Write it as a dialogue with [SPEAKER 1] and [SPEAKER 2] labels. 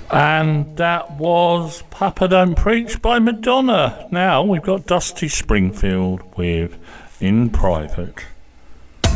[SPEAKER 1] And that was Papa Don't Preach by Madonna. Now we've got Dusty Springfield with In Private.